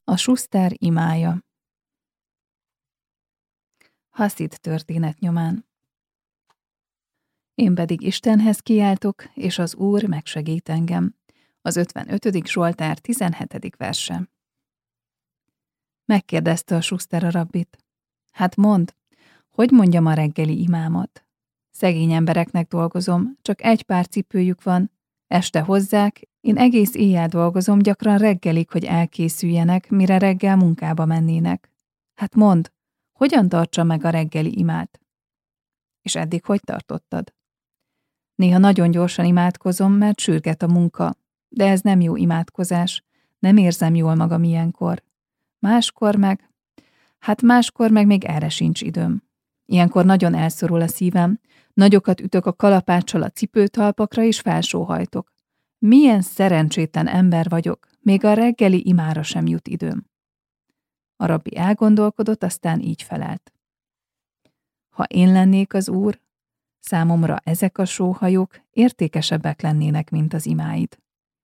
A Schuster imája. Hasid történet nyomán. Én pedig Istenhez kiáltok, és az Úr megsegít engem. Az 55. Zsoltár 17. verse. Megkérdezte a Schuster a rabbit. Hát mondd, hogy mondjam a reggeli imámat? Szegény embereknek dolgozom, csak egy pár cipőjük van. Este hozzák, én egész éjjel dolgozom, gyakran reggelig, hogy elkészüljenek, mire reggel munkába mennének. Hát mondd, hogyan tartsa meg a reggeli imát? És eddig hogy tartottad? Néha nagyon gyorsan imádkozom, mert sürget a munka, de ez nem jó imádkozás, nem érzem jól magam ilyenkor. Máskor meg még erre sincs időm. Ilyenkor nagyon elszorul a szívem, nagyokat ütök a kalapáccsal a cipőtalpakra és felsóhajtok. Milyen szerencsétlen ember vagyok, még a reggeli imára sem jut időm. A rabbi elgondolkodott, aztán így felelt. Ha én lennék az Úr, számomra ezek a sóhajok értékesebbek lennének, mint az imáid.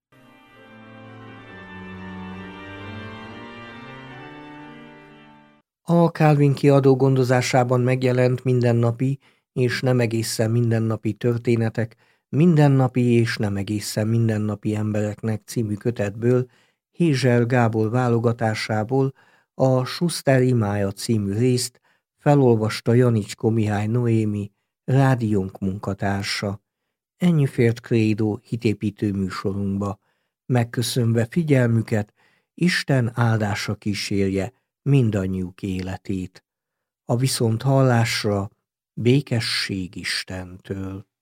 A Calvin kiadó gondozásában megjelent Mindennapi és nem egészen mindennapi történetek, Mindennapi és nem egészen mindennapi embereknek című kötetből, Hézsel Gábor válogatásából a Schuster imája című részt felolvasta Janicskó Mihály Noémi, rádiónk munkatársa. Ennyi fért Krédó hitépítő műsorunkba. Megköszönve figyelmüket, Isten áldása kísérje mindannyiuk életét. A viszonthallásra békesség Istentől.